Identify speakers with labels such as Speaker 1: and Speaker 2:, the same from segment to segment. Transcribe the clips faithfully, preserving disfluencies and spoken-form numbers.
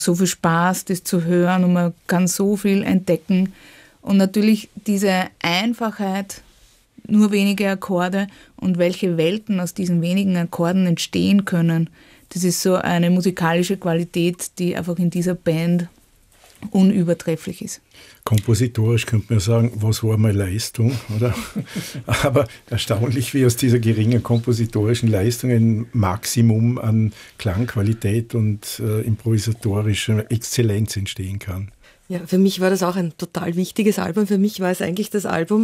Speaker 1: so viel Spaß, das zu hören und man kann so viel entdecken. Und natürlich diese Einfachheit, nur wenige Akkorde und welche Welten aus diesen wenigen Akkorden entstehen können, das ist so eine musikalische Qualität, die einfach in dieser Band unübertrefflich ist.
Speaker 2: Kompositorisch könnte man sagen, was war meine Leistung, oder? Aber erstaunlich, wie aus dieser geringen kompositorischen Leistung ein Maximum an Klangqualität und äh, improvisatorischer Exzellenz entstehen kann.
Speaker 3: Ja, für mich war das auch ein total wichtiges Album. Für mich war es eigentlich das Album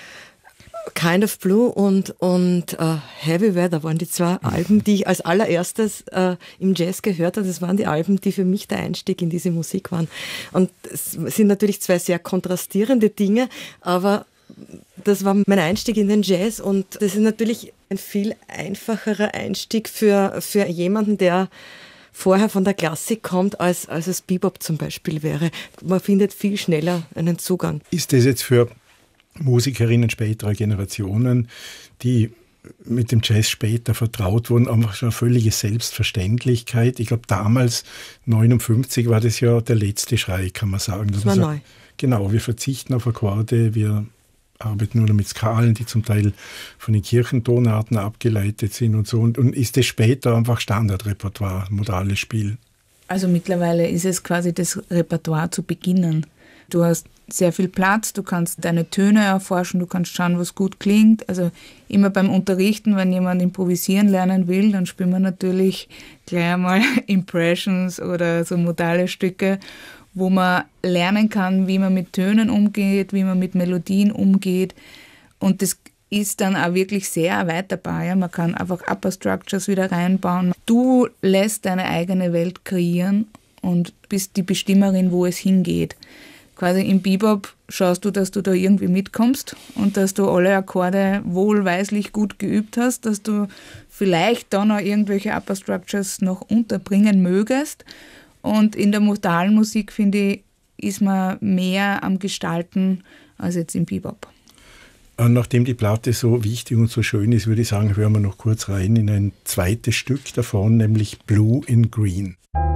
Speaker 3: Kind of Blue und, und uh, Heavy Weather waren die zwei Alben, die ich als allererstes uh, im Jazz gehört habe. Das waren die Alben, die für mich der Einstieg in diese Musik waren. Und es sind natürlich zwei sehr kontrastierende Dinge, aber das war mein Einstieg in den Jazz und das ist natürlich ein viel einfacherer Einstieg für, für jemanden, der vorher von der Klassik kommt, als, als es Bebop zum Beispiel wäre. Man findet viel schneller einen Zugang.
Speaker 2: Ist das jetzt für Musikerinnen späterer Generationen, die mit dem Jazz später vertraut wurden, einfach schon eine völlige Selbstverständlichkeit? Ich glaube, damals, neunundfünfzig, war das ja der letzte Schrei, kann man sagen.
Speaker 3: Das war
Speaker 2: sagt,
Speaker 3: neu.
Speaker 2: Genau, wir verzichten auf Akkorde, wir arbeiten nur noch mit Skalen, die zum Teil von den Kirchentonarten abgeleitet sind und so. Und, und ist das später einfach Standardrepertoire, modales Spiel?
Speaker 1: Also mittlerweile ist es quasi das Repertoire zu beginnen. Du hast sehr viel Platz, du kannst deine Töne erforschen, du kannst schauen, was gut klingt. Also immer beim Unterrichten, wenn jemand improvisieren lernen will, dann spielen wir natürlich gleich einmal Impressions oder so modale Stücke, wo man lernen kann, wie man mit Tönen umgeht, wie man mit Melodien umgeht. Und das ist dann auch wirklich sehr erweiterbar. Ja? Man kann einfach Upper Structures wieder reinbauen. Du lässt deine eigene Welt kreieren und bist die Bestimmerin, wo es hingeht. Quasi im Bebop schaust du, dass du da irgendwie mitkommst und dass du alle Akkorde wohlweislich gut geübt hast, dass du vielleicht dann noch irgendwelche Upper Structures noch unterbringen mögest. Und in der modalen Musik, finde ich, ist man mehr am Gestalten als jetzt im Bebop.
Speaker 2: Und nachdem die Platte so wichtig und so schön ist, würde ich sagen, hören wir noch kurz rein in ein zweites Stück davon, nämlich Blue in Green.